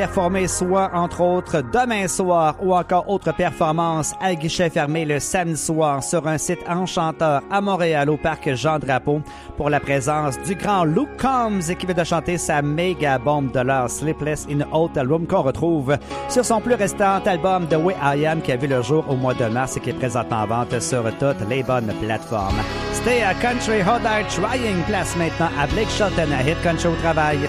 Performer soit, entre autres, demain soir ou encore autre performance à guichet fermé le samedi soir sur un site enchanteur à Montréal au parc Jean-Drapeau pour la présence du grand Luke Combs qui vient de chanter sa méga bombe de l'heure Sleepless in a Hotel Room qu'on retrouve sur son plus récent album The Way I Am qui a vu le jour au mois de mars et qui est présentement en vente sur toutes les bonnes plateformes. C'était à Country Hard Trying, place maintenant à Blake Shelton à Hit Country au travail.